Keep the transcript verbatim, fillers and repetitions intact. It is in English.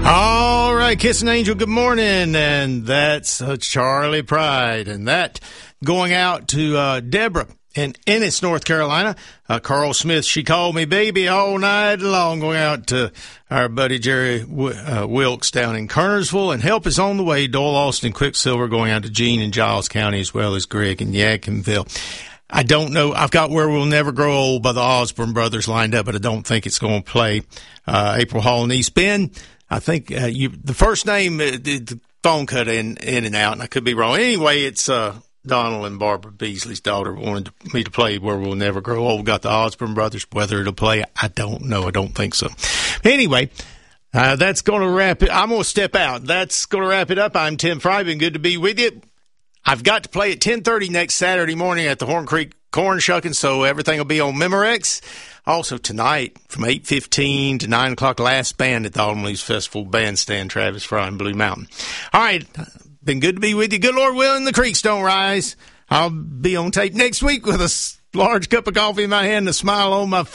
All right, Kissing Angel, good morning. And that's uh, Charlie Pride. And that going out to uh, Deborah in Ennis, North Carolina. Uh, Carl Smith, she called me baby all night long. Going out to our buddy Jerry uh, Wilkes down in Kernersville. And help is on the way. Doyle, Austin, Quicksilver going out to Jean in Giles County, as well as Greg in Yadkinville. I don't know. I've got Where We'll Never Grow Old by the Osborne Brothers lined up, but I don't think it's going to play. Uh, April Hall and East Bend. I think uh, you the first name, uh, the phone cut in, in and out, and I could be wrong. Anyway, it's uh, Donald and Barbara Beasley's daughter wanted to, me to play Where We'll Never Grow Old. Got the Osborne Brothers. Whether it'll play, I don't know. I don't think so. Anyway, uh, that's going to wrap it. I'm going to step out. That's going to wrap it up. I'm Tim Fry. Been good to be with you. I've got to play at ten thirty next Saturday morning at the Horn Creek Corn Shucking, so everything will be on Memorex. Also tonight from eight fifteen to nine o'clock, last band at the Autumn Leaves Festival bandstand, Travis Fry and Blue Mountain. All right, been good to be with you. Good Lord willing, the creeks don't rise. I'll be on tape next week with a large cup of coffee in my hand and a smile on my face.